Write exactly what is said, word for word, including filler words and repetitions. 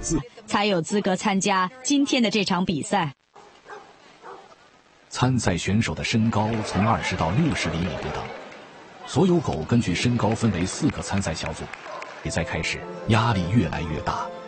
才有资格参加今天的这场比赛。 参赛选手的身高从二十到六十厘米不等，所有狗根据身高分为四个参赛小组。比赛开始，压力越来越大。